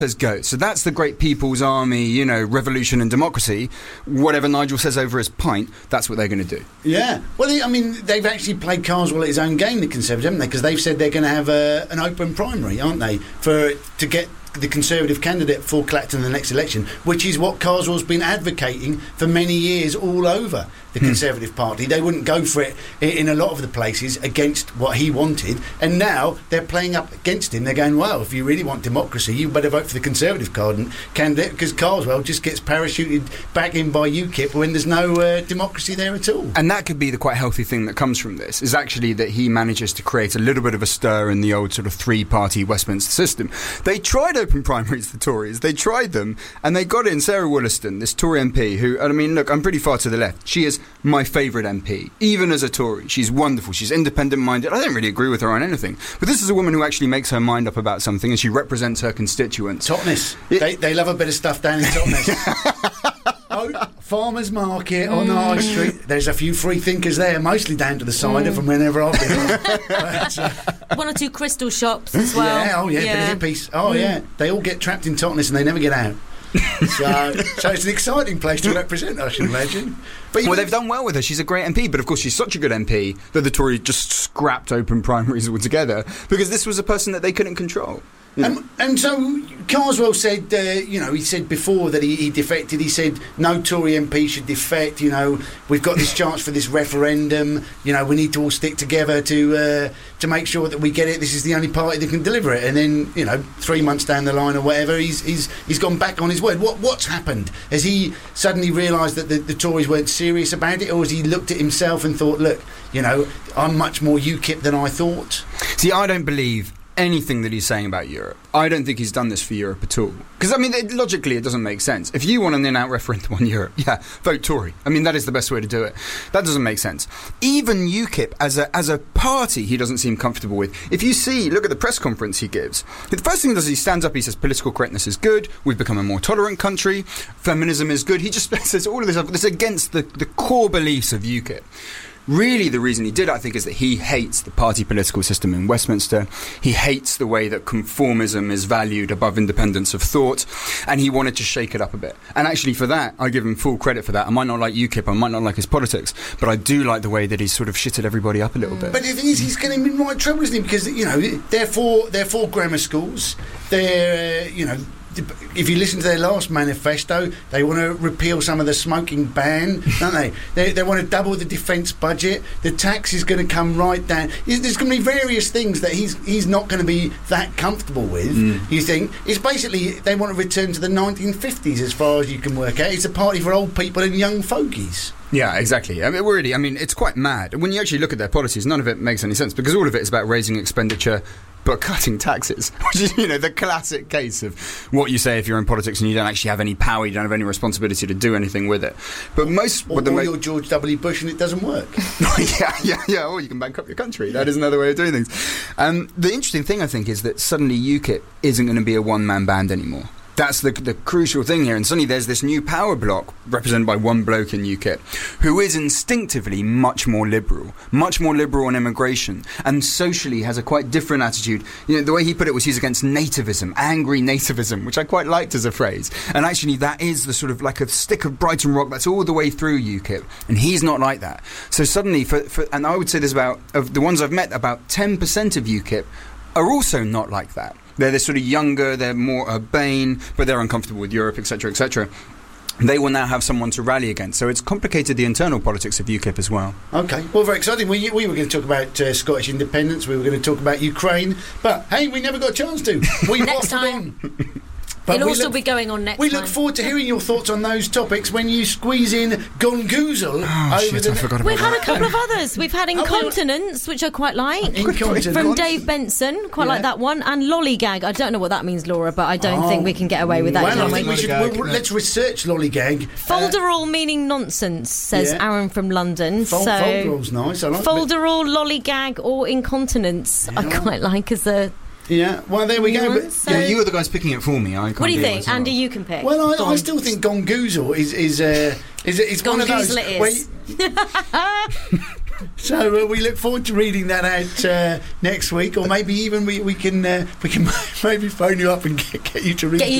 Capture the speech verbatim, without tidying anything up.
Says go. So that's the great People's Army, you know, revolution and democracy. Whatever Nigel says over his pint, that's what they're going to do. Yeah. Well, I mean, they've actually played Carswell at his own game, the Conservatives, haven't they? Because they've said they're going to have a, an open primary, aren't they, for to get the Conservative candidate for Clacton in the next election, which is what Carswell's been advocating for many years all over the hmm. Conservative Party. They wouldn't go for it in a lot of the places against what he wanted, and now they're playing up against him. They're going, well, if you really want democracy, you better vote for the Conservative candidate, because Carswell just gets parachuted back in by UKIP when there's no uh, democracy there at all. And that could be the quite healthy thing that comes from this, is actually that he manages to create a little bit of a stir in the old sort of three-party Westminster system. They tried open primaries, the Tories. They tried them, and they got in Sarah Wollaston, this Tory M P, who, I mean, look, I'm pretty far to the left. She is my favourite M P, even as a Tory. She's wonderful. She's independent-minded. I don't really agree with her on anything. But this is a woman who actually makes her mind up about something, and she represents her constituents. Totnes. It, they, they love a bit of stuff down in Totnes. Oh, Farmers Market on the High Street. There's a few free thinkers there, mostly down to the cider mm. from whenever I've been. But, uh, one or two crystal shops as well. Yeah, oh yeah, yeah. bit of hippies. Oh mm. yeah, they all get trapped in Totnes and they never get out. so, so it's an exciting place to represent, I should imagine. But well, they've done well with her. She's a great M P, but of course she's such a good M P that the Tories just scrapped open primaries altogether, because this was a person that they couldn't control. Yeah. Um, and so Carswell said, uh, you know, he said before that he, he defected. He said no Tory M P should defect. You know, we've got this chance for this referendum. You know, we need to all stick together to uh, to make sure that we get it. This is the only party that can deliver it. And then, you know, three months down the line or whatever, he's he's he's gone back on his word. What what's happened? Has he suddenly realised that the, the Tories weren't serious about it, or has he looked at himself and thought, look, you know, I'm much more UKIP than I thought? See, I don't believe anything that he's saying about Europe. I don't think he's done this for Europe at all. Because, I mean, it, logically, it doesn't make sense. If you want an in-out referendum on Europe, yeah, vote Tory. I mean, that is the best way to do it. That doesn't make sense. Even UKIP, as a as a party, he doesn't seem comfortable with. If you see, look at the press conference he gives. The first thing he does is he stands up, he says political correctness is good, we've become a more tolerant country, feminism is good. He just says all of this stuff. This is against the, the core beliefs of UKIP. Really, the reason he did it, I think, is that he hates the party political system in Westminster. He hates the way that conformism is valued above independence of thought, and he wanted to shake it up a bit. And actually, for that, I give him full credit for that. I might not like UKIP, I might not like his politics, but I do like the way that he's sort of shitted everybody up a little bit. But the thing is, he's getting in right trouble, isn't he? Because, you know, they're for, they're for grammar schools. They're, uh, you know... If you listen to their last manifesto, they want to repeal some of the smoking ban, don't they? They, they want to double the defence budget. The tax is going to come right down. There's going to be various things that he's he's not going to be that comfortable with. Mm. You think it's basically they want to return to the nineteen fifties, as far as you can work out. It's a party for old people and young fogies. Yeah, exactly. I mean, really, I mean, it's quite mad. When you actually look at their policies, none of it makes any sense, because all of it is about raising expenditure but cutting taxes, which is, you know, the classic case of what you say if you're in politics and you don't actually have any power, you don't have any responsibility to do anything with it. But most... Or, or you're George W. Bush and it doesn't work. yeah, yeah, yeah, or you can bankrupt your country. That is another way of doing things. Um, the interesting thing, I think, is that suddenly UKIP isn't going to be a one-man band anymore. That's the, the crucial thing here. And suddenly there's this new power bloc represented by one bloke in UKIP who is instinctively much more liberal, much more liberal on immigration, and socially has a quite different attitude. You know, the way he put it was he's against nativism, angry nativism, which I quite liked as a phrase. And actually that is the sort of like a stick of Brighton Rock that's all the way through UKIP. And he's not like that. So suddenly, for, for and I would say there's about, of the ones I've met, about ten percent of UKIP are also not like that. They're this sort of younger, they're more urbane, but they're uncomfortable with Europe, et cetera, et cetera. They will now have someone to rally against. So it's complicated the internal politics of UKIP as well. OK, well, very exciting. We, we were going to talk about uh, Scottish independence, we were going to talk about Ukraine, but, hey, we never got a chance to. We Next time. On. But It'll also look, be going on next We time. look forward to hearing your thoughts on those topics when you squeeze in Gongoozle. Oh, over shit, the I forgot about We've that. had a couple of others. We've had Incontinence, which I quite like, Incontinence. from Dave Benson. Quite Yeah. like that one. And Lollygag. I don't know what that means, Laura, but I don't Oh. think we can get away with that. Well, I can think we? we should, Lollygag, we'll, no. let's research Lollygag. Folderol meaning nonsense, says Yeah. Aaron from London. Fol- so Folderol's nice. I like Folderol, Lollygag, or Incontinence, I Yeah. quite like as a... Yeah, well, there we go. But, So- Yeah, you were the guys picking it for me. I can't What do you it think, myself. Andy? You can pick. well, I, Go I on. still think Gongoozle is is uh, is, is one of those. Gongoozle it where is. you- So uh, we look forward to reading that out uh, next week, or maybe even we, we can uh, we can maybe phone you up and get, get you to read. Get you